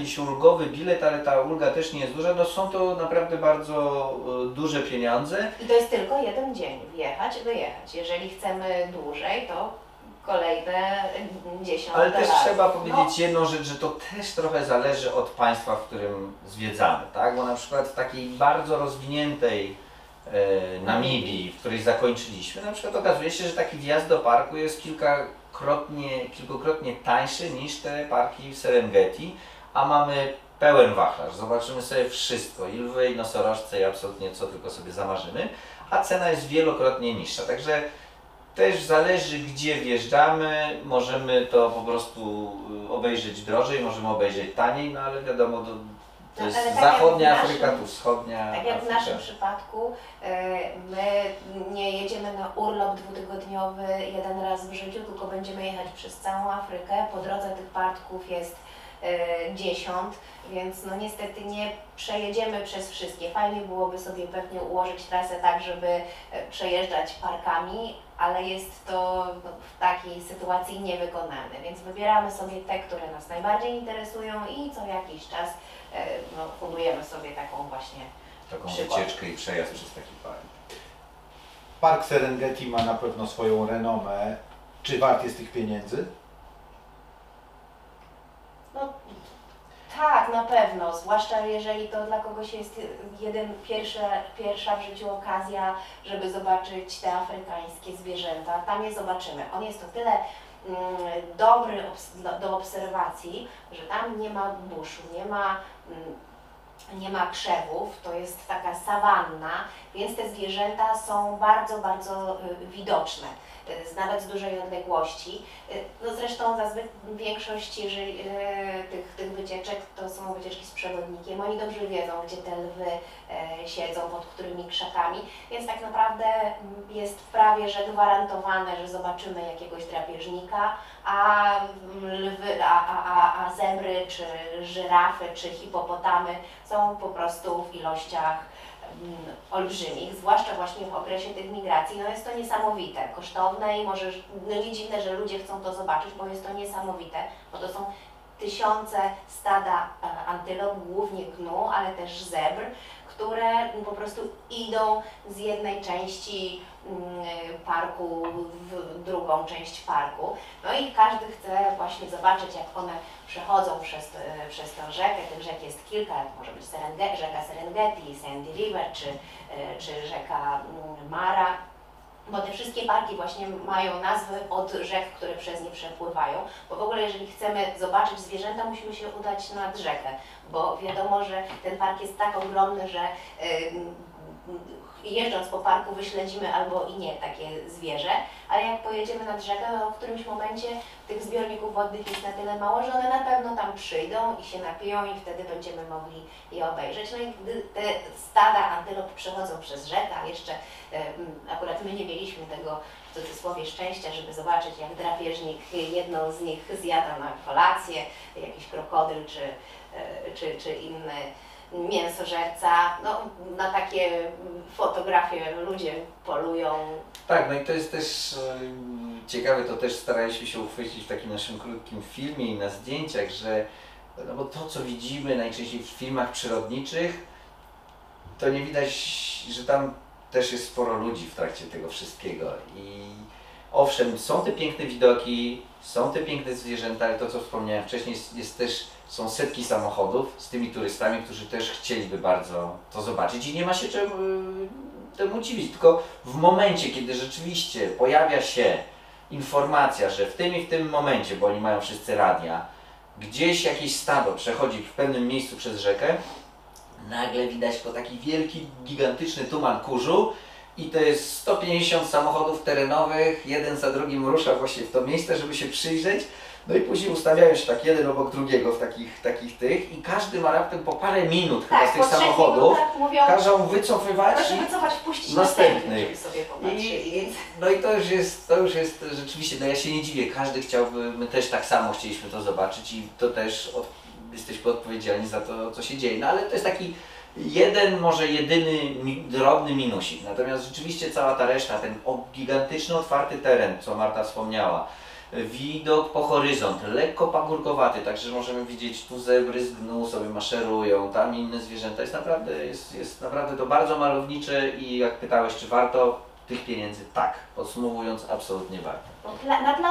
jakiś ulgowy bilet, ale ta ulga też nie jest duża, no są to naprawdę bardzo duże pieniądze. I to jest tylko jeden dzień, wjechać, wyjechać. Jeżeli chcemy dłużej, to kolejne 10 Ale też razy. trzeba powiedzieć jedną rzecz, że to też trochę zależy od państwa, w którym zwiedzamy, tak? Bo na przykład w takiej bardzo rozwiniętej Namibii, w której zakończyliśmy, na przykład okazuje się, że taki wjazd do parku jest kilkukrotnie tańszy niż te parki w Serengeti, a mamy pełen wachlarz. Zobaczymy sobie wszystko, i lwy, i nosorożce, i absolutnie co tylko sobie zamarzymy, a cena jest wielokrotnie niższa. Także też zależy, gdzie wjeżdżamy, możemy to po prostu obejrzeć drożej, możemy obejrzeć taniej, no ale wiadomo, to jest tak zachodnia Afryka, tu wschodnia Tak jak w Afryka. naszym przypadku, my nie jedziemy na urlop dwutygodniowy jeden raz w życiu, tylko będziemy jechać przez całą Afrykę. Po drodze tych parków jest 10, więc no niestety nie przejedziemy przez wszystkie. Fajnie byłoby sobie pewnie ułożyć trasę tak, żeby przejeżdżać parkami, ale jest to w takiej sytuacji niewykonalne, więc wybieramy sobie te, które nas najbardziej interesują i co jakiś czas fundujemy sobie taką właśnie Taką przykład. wycieczkę i przejazd przez taki park. Park Serengeti ma na pewno swoją renomę. Czy wart jest tych pieniędzy? No tak, na pewno, zwłaszcza jeżeli to dla kogoś jest pierwsza w życiu okazja, żeby zobaczyć te afrykańskie zwierzęta. Tam je zobaczymy. On jest o tyle dobry do obserwacji, że tam nie ma buszu, nie ma krzewów, to jest taka sawanna, więc te zwierzęta są bardzo, bardzo widoczne, nawet z dużej odległości. No zresztą większość tych wycieczek to są wycieczki z przewodnikiem, oni dobrze wiedzą, gdzie te lwy siedzą, pod którymi krzakami, więc tak naprawdę jest prawie że gwarantowane, że zobaczymy jakiegoś drapieżnika, a lwy, a zebry, czy żyrafy, czy hipopotamy są po prostu w ilościach olbrzymich, zwłaszcza właśnie w okresie tych migracji. No jest to niesamowite, kosztowne i może nie dziwne, że ludzie chcą to zobaczyć, bo jest to niesamowite, bo to są tysiące stada antylop, głównie gnu, ale też zebr, które po prostu idą z jednej części parku w drugą część parku. No i każdy chce właśnie zobaczyć, jak one przechodzą przez tę rzekę. Tych rzek jest kilka, może być rzeka Serengeti, Sandy River czy rzeka Mara. Bo te wszystkie parki właśnie mają nazwy od rzek, które przez nie przepływają, bo w ogóle jeżeli chcemy zobaczyć zwierzęta, musimy się udać nad rzekę, bo wiadomo, że ten park jest tak ogromny, że jeżdżąc po parku wyśledzimy albo i nie takie zwierzę, ale jak pojedziemy nad rzekę, to w którymś momencie tych zbiorników wodnych jest na tyle mało, że one na pewno tam przyjdą i się napiją i wtedy będziemy mogli je obejrzeć. No i gdy te stada antylop przechodzą przez rzekę, a jeszcze akurat my nie mieliśmy tego w cudzysłowie szczęścia, żeby zobaczyć, jak drapieżnik jedną z nich zjada na kolację, jakiś krokodyl czy inny mięsożerca. No, na takie fotografie ludzie polują. Tak, no i to jest też ciekawe, to też staraliśmy się uchwycić w takim naszym krótkim filmie i na zdjęciach, że no bo to, co widzimy najczęściej w filmach przyrodniczych, to nie widać, że tam też jest sporo ludzi w trakcie tego wszystkiego. I owszem, są te piękne widoki, są te piękne zwierzęta, ale to, co wspomniałem wcześniej, są setki samochodów z tymi turystami, którzy też chcieliby bardzo to zobaczyć i nie ma się temu dziwić, tylko w momencie, kiedy rzeczywiście pojawia się informacja, że w tym i w tym momencie, bo oni mają wszyscy radia, gdzieś jakieś stado przechodzi w pewnym miejscu przez rzekę, nagle widać to taki wielki, gigantyczny tuman kurzu i to jest 150 samochodów terenowych, jeden za drugim rusza właśnie w to miejsce, żeby się przyjrzeć. No i później ustawiają się tak jeden obok drugiego w takich tych i każdy ma raptem po parę minut chyba z tych samochodów, każą wycofywać proszę wycofać, wpuścić następnych. żeby sobie popatrzyli. No i to już jest rzeczywiście, no ja się nie dziwię, każdy chciałby, my też tak samo chcieliśmy to zobaczyć i to też jesteśmy odpowiedzialni za to, co się dzieje. No ale to jest taki jeden, może jedyny drobny minusik, natomiast rzeczywiście cała ta reszta, ten gigantyczny otwarty teren, co Marta wspomniała, widok po horyzont, lekko pagórkowaty, także możemy widzieć tu zebry z gnu sobie maszerują, tam inne zwierzęta. Jest naprawdę to bardzo malownicze i jak pytałeś, czy warto tych pieniędzy, tak. Podsumowując, absolutnie warto. Na tle